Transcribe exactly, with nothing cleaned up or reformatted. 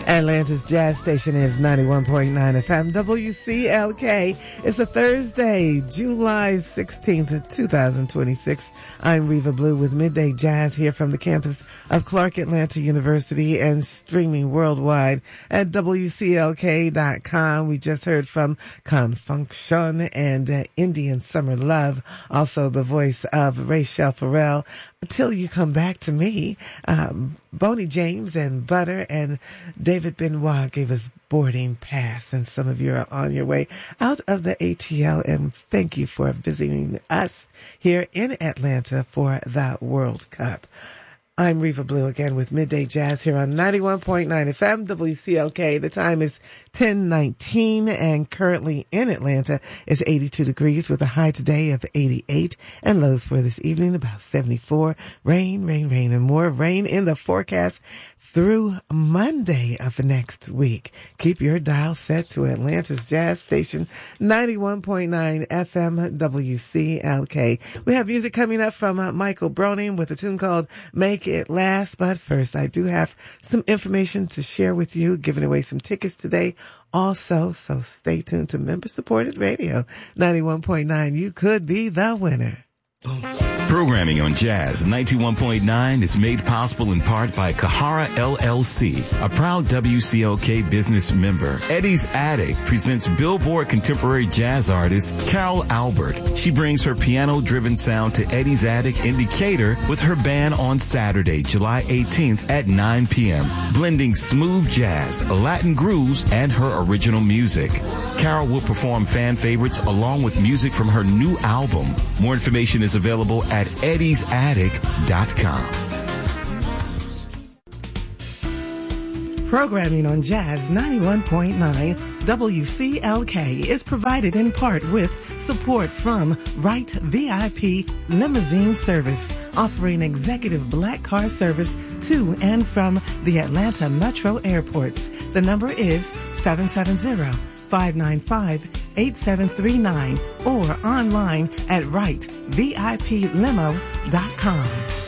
Atlanta's Jazz Station is ninety-one point nine F M, W C L K. It's a Thursday, July sixteenth, twenty twenty-six. I'm Reva Blue with Midday Jazz here from the campus of Clark Atlanta University and streaming worldwide at W C L K dot com. We just heard from Confunction and uh, Indian Summer Love, also the voice of Rachel Farrell. Until you come back to me, um, Boney James and Butter and David Benoit gave us Boarding Pass, and some of you are on your way out of the A T L, and thank you for visiting us here in Atlanta for the World Cup. I'm Reva Blue again with Midday Jazz here on ninety-one point nine F M, W C L K. The time is ten nineteen, and currently in Atlanta is eighty-two degrees with a high today of eighty-eight and lows for this evening about seventy-four. Rain, rain, rain, and more rain in the forecast through Monday of next week. Keep your dial set to Atlanta's Jazz Station, ninety-one point nine F M, W C L K. We have music coming up from uh, Michael Broning with a tune called Make It Last. But first, I do have some information to share with you, giving away some tickets today also. So stay tuned to member-supported radio, ninety-one point nine. You could be the winner. Programming on Jazz ninety-one point nine is made possible in part by Kahara L L C, a proud W C L K business member. Eddie's Attic presents Billboard contemporary jazz artist Carol Albert. She brings her piano-driven sound to Eddie's Attic in Decatur with her band on Saturday, July eighteenth at nine p.m., blending smooth jazz, Latin grooves, and her original music. Carol will perform fan favorites along with music from her new album. More information is available at eddies attic dot com. Programming on Jazz ninety-one point nine W C L K is provided in part with support from Wright V I P Limousine Service, offering executive black car service to and from the Atlanta Metro airports. The number is seven seven zero, five nine five, eight seven three nine or online at wright V I P limo dot com.